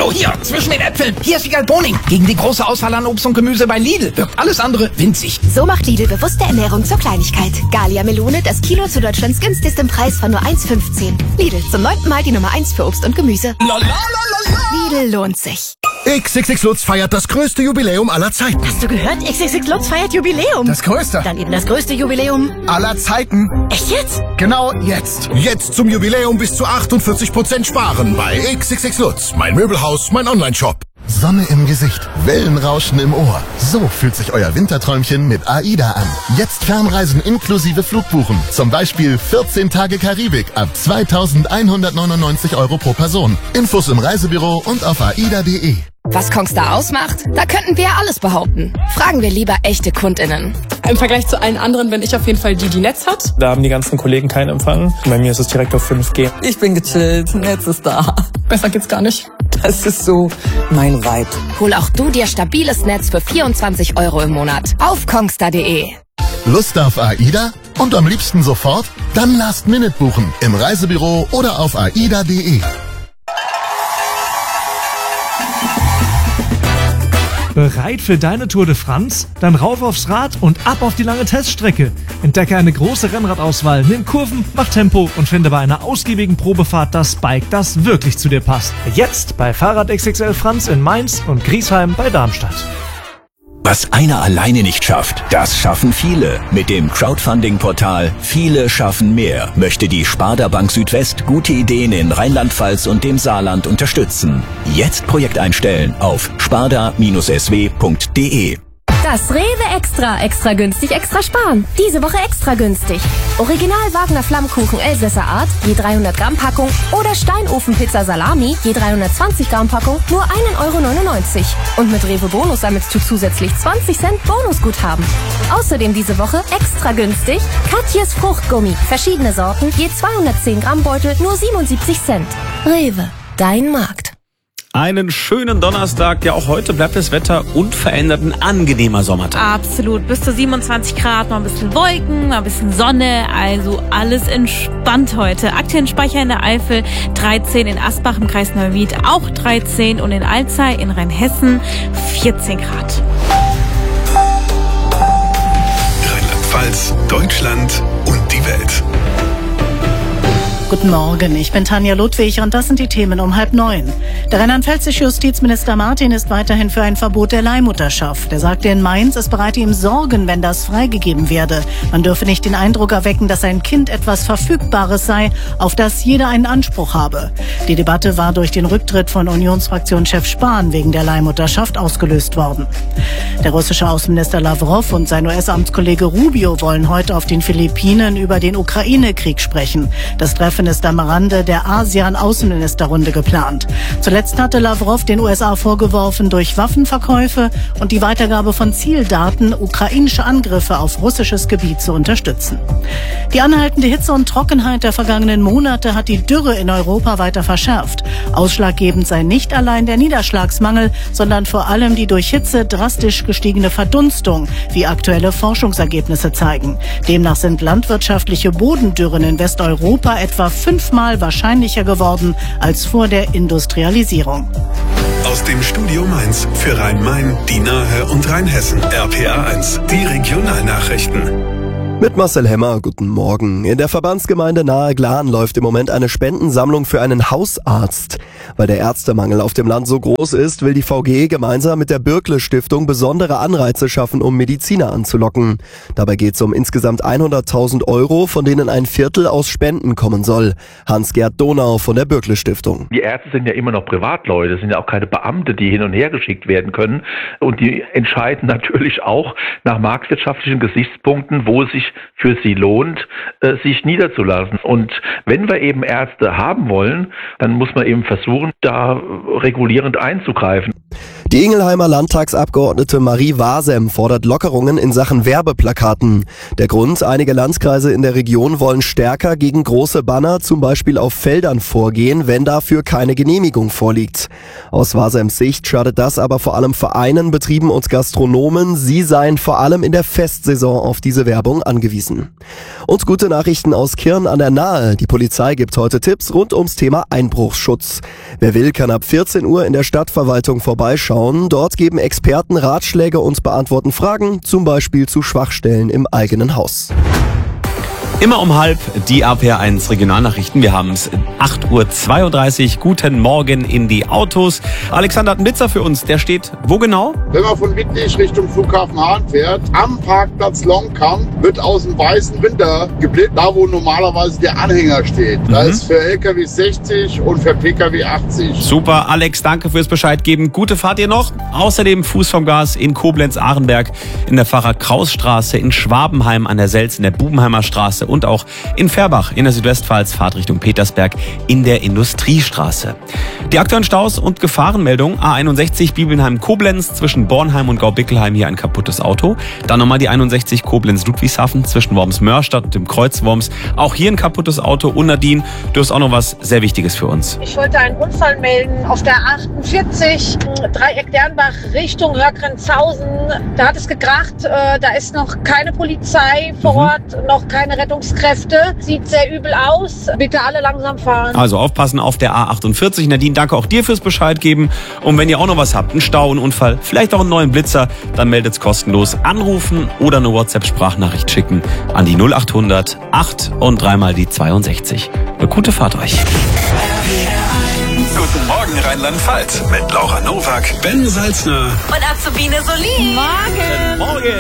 Hallo, hier, zwischen den Äpfeln. Hier ist Wiegald Boning. Gegen die große Auswahl an Obst und Gemüse bei Lidl wirkt alles andere winzig. So macht Lidl bewusste Ernährung zur Kleinigkeit. Gallia Melone, das Kilo zu Deutschlands günstigstem Preis von nur 1,15. Lidl, zum 9. Mal die Nummer 1 für Obst und Gemüse. Lidl lohnt sich. XXX Lutz feiert das größte Jubiläum aller Zeiten. Hast du gehört? XXX Lutz feiert Jubiläum. Das größte. Dann eben das größte Jubiläum aller Zeiten. Echt jetzt? Genau jetzt. Jetzt zum Jubiläum bis zu 48% sparen bei XXX Lutz. Mein Möbelhaus, mein Onlineshop. Sonne im Gesicht, Wellenrauschen im Ohr. So fühlt sich euer Winterträumchen mit AIDA an. Jetzt Fernreisen inklusive Flugbuchen. Zum Beispiel 14 Tage Karibik ab 2.199 € pro Person. Infos im Reisebüro und auf aida.de. Was Kongstar ausmacht? Da könnten wir alles behaupten. Fragen wir lieber echte KundInnen. Im Vergleich zu allen anderen bin ich auf jeden Fall die Netz hat. Da haben die ganzen Kollegen keinen Empfang. Bei mir ist es direkt auf 5G. Ich bin gechillt, Netz ist da. Besser geht's gar nicht. Das ist so mein Vibe. Hol auch du dir stabiles Netz für 24 € im Monat auf kongstar.de. Lust auf AIDA? Und am liebsten sofort? Dann Last Minute buchen. Im Reisebüro oder auf aida.de. Bereit für deine Tour de France? Dann rauf aufs Rad und ab auf die lange Teststrecke. Entdecke eine große Rennradauswahl, nimm Kurven, mach Tempo und finde bei einer ausgiebigen Probefahrt das Bike, das wirklich zu dir passt. Jetzt bei Fahrrad XXL Franz in Mainz und Griesheim bei Darmstadt. Was einer alleine nicht schafft, das schaffen viele. Mit dem Crowdfunding-Portal Viele schaffen mehr möchte die Sparda Bank Südwest gute Ideen in Rheinland-Pfalz und dem Saarland unterstützen. Jetzt Projekt einstellen auf sparda-sw.de. Das Rewe Extra günstig, extra sparen. Diese Woche extra günstig. Original Wagner Flammkuchen Elsässer Art, je 300 Gramm Packung oder Steinofenpizza Salami, je 320 Gramm Packung, nur 1,99 €. Und mit Rewe Bonus sammelst du zusätzlich 20 Cent Bonusguthaben. Außerdem diese Woche extra günstig Katjes Fruchtgummi, verschiedene Sorten, je 210 Gramm Beutel, nur 77 Cent. Rewe, dein Markt. Einen schönen Donnerstag. Ja, auch heute bleibt das Wetter unverändert, ein angenehmer Sommertag. Absolut. Bis zu 27 Grad, mal ein bisschen Wolken, mal ein bisschen Sonne. Also alles entspannt heute. Aktuell Speicher in der Eifel 13, in Asbach im Kreis Neuwied auch 13 und in Alzey in Rheinhessen 14 Grad. Rheinland-Pfalz, Deutschland und die Welt. Guten Morgen, ich bin Tanja Ludwig und das sind die Themen um 8:30. Der rheinland-pfälzische Justizminister Martin ist weiterhin für ein Verbot der Leihmutterschaft. Er sagte in Mainz, es bereite ihm Sorgen, wenn das freigegeben werde. Man dürfe nicht den Eindruck erwecken, dass ein Kind etwas Verfügbares sei, auf das jeder einen Anspruch habe. Die Debatte war durch den Rücktritt von Unionsfraktionschef Spahn wegen der Leihmutterschaft ausgelöst worden. Der russische Außenminister Lavrov und sein US-Amtskollege Rubio wollen heute auf den Philippinen über den Ukraine-Krieg sprechen. Das Treffen ist am Rande der ASEAN-Außenministerrunde geplant. Zuletzt hatte Lavrov den USA vorgeworfen, durch Waffenverkäufe und die Weitergabe von Zieldaten ukrainische Angriffe auf russisches Gebiet zu unterstützen. Die anhaltende Hitze und Trockenheit der vergangenen Monate hat die Dürre in Europa weiter verschärft. Ausschlaggebend sei nicht allein der Niederschlagsmangel, sondern vor allem die durch Hitze drastisch gestiegene Verdunstung, wie aktuelle Forschungsergebnisse zeigen. Demnach sind landwirtschaftliche Bodendürren in Westeuropa etwa 5-mal wahrscheinlicher geworden als vor der Industrialisierung. Aus dem Studio Mainz für Rhein-Main, die Nahe und Rheinhessen. RPA1, die Regionalnachrichten. Mit Marcel Hemmer, guten Morgen. In der Verbandsgemeinde Nahe Glan läuft im Moment eine Spendensammlung für einen Hausarzt. Weil der Ärztemangel auf dem Land so groß ist, will die VG gemeinsam mit der Bürkle Stiftung besondere Anreize schaffen, um Mediziner anzulocken. Dabei geht es um insgesamt 100.000 €, von denen ein Viertel aus Spenden kommen soll. Hans-Gerd Donau von der Bürkle Stiftung. Die Ärzte sind ja immer noch Privatleute, sind ja auch keine Beamte, die hin und her geschickt werden können. Und die entscheiden natürlich auch nach marktwirtschaftlichen Gesichtspunkten, wo es sich für sie lohnt, sich niederzulassen. Und wenn wir eben Ärzte haben wollen, dann muss man eben versuchen, da regulierend einzugreifen. Die Ingelheimer Landtagsabgeordnete Marie Wasem fordert Lockerungen in Sachen Werbeplakaten. Der Grund, einige Landkreise in der Region wollen stärker gegen große Banner, zum Beispiel auf Feldern, vorgehen, wenn dafür keine Genehmigung vorliegt. Aus Wasems Sicht schadet das aber vor allem Vereinen, Betrieben und Gastronomen. Sie seien vor allem in der Festsaison auf diese Werbung angewiesen. Und gute Nachrichten aus Kirn an der Nahe. Die Polizei gibt heute Tipps rund ums Thema Einbruchsschutz. Wer will, kann ab 14 Uhr in der Stadtverwaltung vorbeischauen. Dort geben Experten Ratschläge und beantworten Fragen, zum Beispiel zu Schwachstellen im eigenen Haus. Immer um 12:30 die RPR1 Regionalnachrichten. Wir haben es 8:32 Uhr. Guten Morgen in die Autos. Alexander hat einen Blitzer für uns. Der steht wo genau? Wenn man von Wittlich Richtung Flughafen Hahn fährt, am Parkplatz Longkamp wird aus dem weißen Winter geblitzt, da wo normalerweise der Anhänger steht. Da ist für LKW 60 und für PKW 80. Super, Alex, danke fürs Bescheid geben. Gute Fahrt ihr noch. Außerdem Fuß vom Gas in Koblenz-Ahrenberg, in der Pfarrer-Kraus-Straße, in Schwabenheim an der Selz, in der Bubenheimer Straße und auch in Färbach in der Südwestpfalz, Fahrt Richtung Petersberg in der Industriestraße. Die aktuellen Staus und Gefahrenmeldungen: A61 Bibelnheim-Koblenz zwischen Bornheim und Gaubickelheim, hier ein kaputtes Auto. Dann nochmal die 61 Koblenz-Ludwigshafen zwischen Worms-Mörstadt und dem Kreuz Worms. Auch hier ein kaputtes Auto. Und Nadine, du hast auch noch was sehr Wichtiges für uns. Ich wollte einen Unfall melden auf der 48 Dreieck Dernbach Richtung Hörgrenzhausen. Da hat es gekracht. Da ist noch keine Polizei vor Ort, noch keine Rettungskräfte. Sieht sehr übel aus. Bitte alle langsam fahren. Also aufpassen auf der A48. Nadine, danke auch dir fürs Bescheid geben. Und wenn ihr auch noch was habt, einen Stau, einen Unfall, vielleicht auch einen neuen Blitzer, dann meldet's kostenlos. Anrufen oder eine WhatsApp-Sprachnachricht schicken an die 0800 8 und 3 mal die 62. Eine gute Fahrt euch. Guten Morgen Rheinland-Pfalz mit Laura Nowak, Ben Salzner Und Azubine Solin. Morgen. Morgen.